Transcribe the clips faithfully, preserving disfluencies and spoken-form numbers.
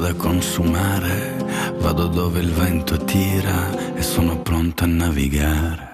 da consumare, vado dove il vento tira e sono pronto a navigare.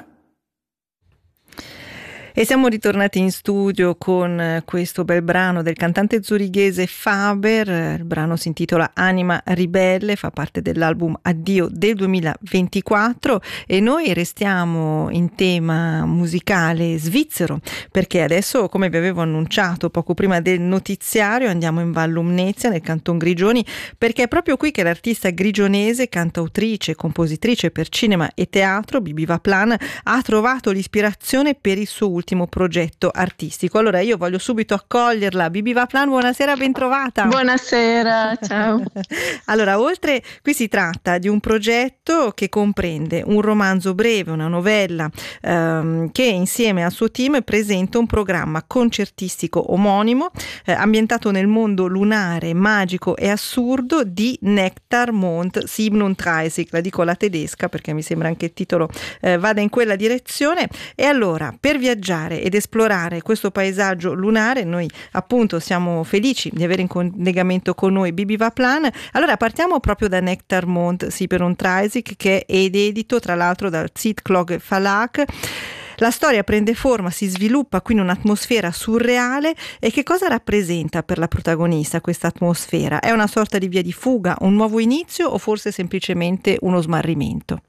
E siamo ritornati in studio con questo bel brano del cantante zurighese Faber. Il brano si intitola Anima ribelle, fa parte dell'album Addio del duemilaventiquattro, e noi restiamo in tema musicale svizzero, perché adesso, come vi avevo annunciato poco prima del notiziario, andiamo in Val Lumnezia, nel Canton Grigioni, perché è proprio qui che l'artista grigionese, cantautrice, compositrice per cinema e teatro, Bibi Vaplan, ha trovato l'ispirazione per il suo ultimo progetto artistico. Allora io voglio subito accoglierla. Bibi Vaplan, buonasera, ben trovata. Buonasera, ciao. Allora, oltre, qui si tratta di un progetto che comprende un romanzo breve, una novella, ehm, che insieme al suo team presenta un programma concertistico omonimo, eh, ambientato nel mondo lunare, magico e assurdo di Nektarmond siebenunddreißig. La dico la tedesca perché mi sembra anche il titolo eh, vada in quella direzione. E allora, per viaggiare ed esplorare questo paesaggio lunare, noi appunto siamo felici di avere in collegamento con noi Bibi Vaplan. Allora partiamo proprio da Nektarmond siebenunddreißig, che è edito tra l'altro dal Zitklag Verlag. La storia prende forma, si sviluppa qui in un'atmosfera surreale. E che cosa rappresenta per la protagonista questa atmosfera? È una sorta di via di fuga, un nuovo inizio o forse semplicemente uno smarrimento?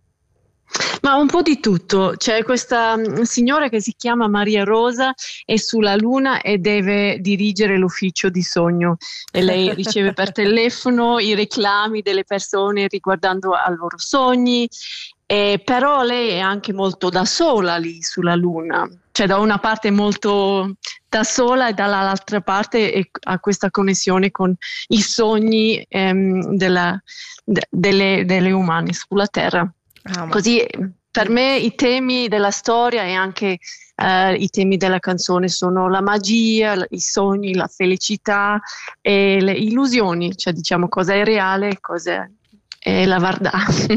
Ma un po' di tutto. C'è questa signora che si chiama Maria Rosa, è sulla Luna e deve dirigere l'ufficio di sogno, e lei riceve per telefono i reclami delle persone riguardando ai loro sogni, eh, però lei è anche molto da sola lì sulla Luna, cioè da una parte molto da sola e dall'altra parte è, ha questa connessione con i sogni ehm, della, de, delle, delle umane sulla Terra. Ah, così per me i temi della storia e anche uh, i temi della canzone sono la magia, i sogni, la felicità e le illusioni, cioè diciamo cosa è reale, cosa è la verdà.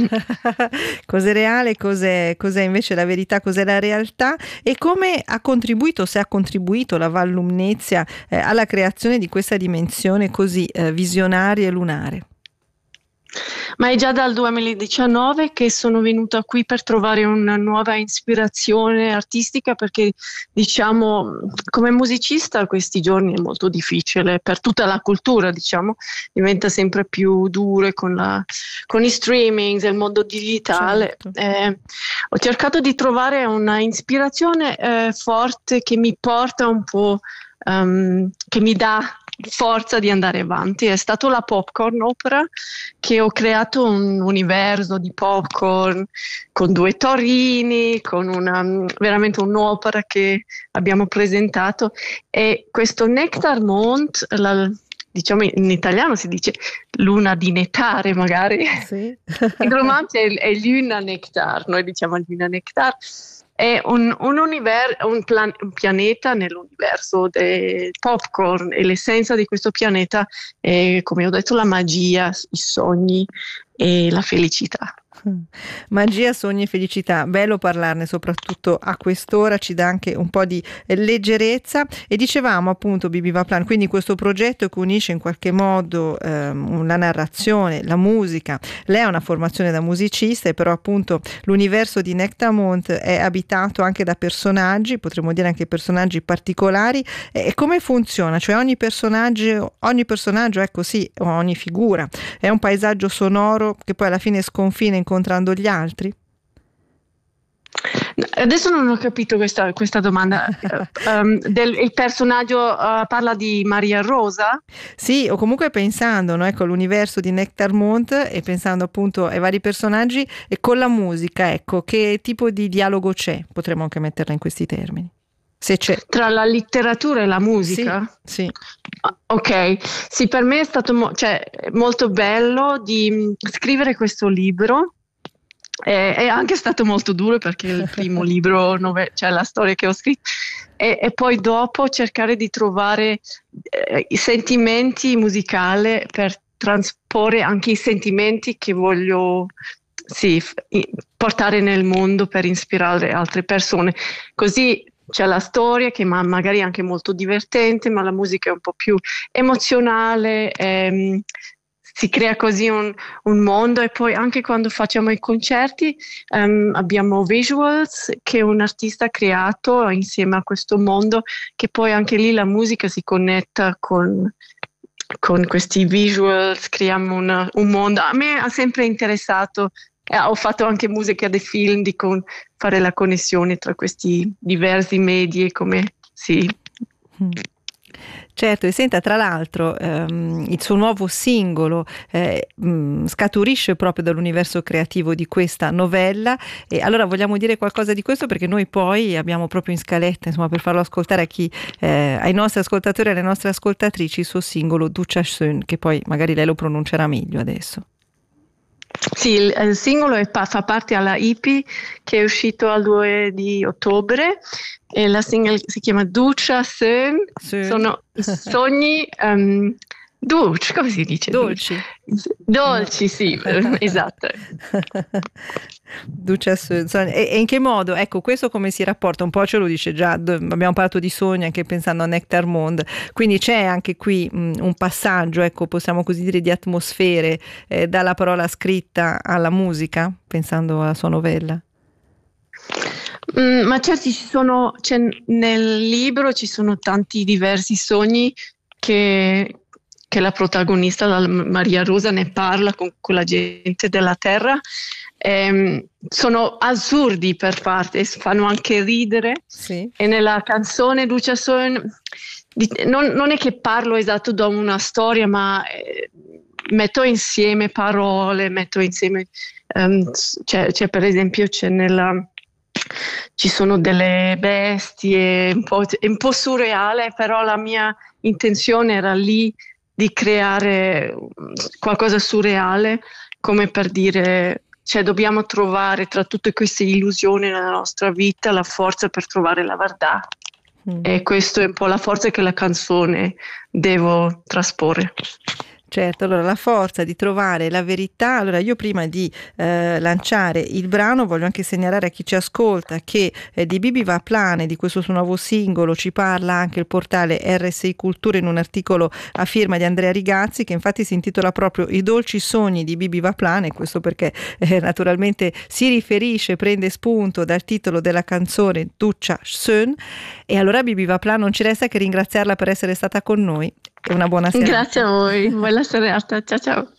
Cos'è reale, cos'è, cos'è invece la verità, cos'è la realtà, e come ha contribuito, se ha contribuito la Val Lumnezia eh, alla creazione di questa dimensione così eh, visionaria e lunare. Ma è già dal duemiladiciannove che sono venuta qui per trovare una nuova ispirazione artistica, perché diciamo come musicista questi giorni è molto difficile per tutta la cultura, diciamo diventa sempre più dura con, la, con i streaming, il mondo digitale. Certo. Eh, ho cercato di trovare una ispirazione eh, forte che mi porta un po', um, che mi dà forza di andare avanti. È stato la Popcorn Opera, che ho creato un universo di popcorn con due torini, con una, veramente un'opera che abbiamo presentato, e questo Nektarmond, la, diciamo in italiano si dice luna di nettare magari, sì. Il romanzo è, è Luna Nektar, noi diciamo Luna Nektar. È un, un, univer- un, plan- un pianeta nell'universo del popcorn, e l'essenza di questo pianeta è, come ho detto, la magia, i sogni e la felicità. Magia, sogni e felicità, bello parlarne soprattutto a quest'ora, ci dà anche un po' di leggerezza. E dicevamo appunto Bibi Vaplan, quindi questo progetto che unisce in qualche modo ehm, la narrazione, la musica. Lei ha una formazione da musicista, e però appunto l'universo di Nektarmond è abitato anche da personaggi, potremmo dire anche personaggi particolari. E come funziona? Cioè ogni personaggio, ogni personaggio, ecco sì, ogni figura è un paesaggio sonoro che poi alla fine sconfina incontrando gli altri? Adesso non ho capito questa, questa domanda. um, del, il personaggio uh, parla di Maria Rosa? Sì, o comunque pensando, no, ecco, l'universo di Nektarmond, e pensando appunto ai vari personaggi, e con la musica, ecco, che tipo di dialogo c'è? Potremmo anche metterla in questi termini, se c'è. Tra la letteratura e la musica? Sì, sì. Ok, sì, per me è stato mo- cioè, molto bello di scrivere questo libro. È, è anche stato molto duro perché è il primo libro, nove- cioè la storia che ho scritto, e, e poi dopo cercare di trovare eh, i sentimenti musicali per trasporre anche i sentimenti che voglio sì, f- portare nel mondo per ispirare altre persone. Così c'è la storia che ma magari è anche molto divertente, ma la musica è un po' più emozionale. Ehm, si crea così un, un mondo, e poi anche quando facciamo i concerti um, abbiamo Visuals, che è un artista ha creato insieme a questo mondo, che poi anche lì la musica si connetta con, con questi visuals, creiamo una, un mondo. A me ha sempre interessato, eh, ho fatto anche musica dei film, di con, fare la connessione tra questi diversi media, come sì. Mm. Certo, e senta, tra l'altro ehm, il suo nuovo singolo eh, mh, scaturisce proprio dall'universo creativo di questa novella, e allora vogliamo dire qualcosa di questo, perché noi poi abbiamo proprio in scaletta, insomma, per farlo ascoltare a chi, eh, ai nostri ascoltatori e alle nostre ascoltatrici, il suo singolo Ducha Schön, che poi magari lei lo pronuncerà meglio adesso. Sì, il, il singolo è, fa parte alla E P che è uscito al due di ottobre, e la single si chiama Ducha Schön, sì. Sono i sogni um, dolci, come si dice? Dolci. Dolci, sì, esatto. Ducha Schön. E, e in che modo, ecco, questo come si rapporta? Un po' ce lo dice già, abbiamo parlato di sogni anche pensando a Nectarmonde, quindi c'è anche qui mh, un passaggio, ecco, possiamo così dire, di atmosfere, eh, dalla parola scritta alla musica, pensando alla sua novella. Mm, ma certo, ci sono, cioè, nel libro ci sono tanti diversi sogni che, che la protagonista, la Maria Rosa, ne parla con, con la gente della terra. Ehm, sono assurdi per parte, fanno anche ridere, sì. E nella canzone Ducha Schön non, non è che parlo esatto da una storia, ma eh, metto insieme parole, metto insieme um, c'è, c'è per esempio c'è nella ci sono delle bestie, un po', un po' surreale, però la mia intenzione era lì di creare qualcosa surreale, come per dire, cioè dobbiamo trovare tra tutte queste illusioni nella nostra vita la forza per trovare la verità. Mm. E questo è un po' la forza che la canzone devo trasporre. Certo, allora la forza di trovare la verità. Allora io prima di eh, lanciare il brano voglio anche segnalare a chi ci ascolta che eh, di Bibi Vaplane, di questo suo nuovo singolo, ci parla anche il portale R S I Cultura in un articolo a firma di Andrea Rigazzi, che infatti si intitola proprio I dolci sogni di Bibi Vaplane, questo perché eh, naturalmente si riferisce, prende spunto dal titolo della canzone Ducha Schön. E allora Bibi Vaplane non ci resta che ringraziarla per essere stata con noi. E una buona serata. Grazie a voi, buona serata, ciao ciao.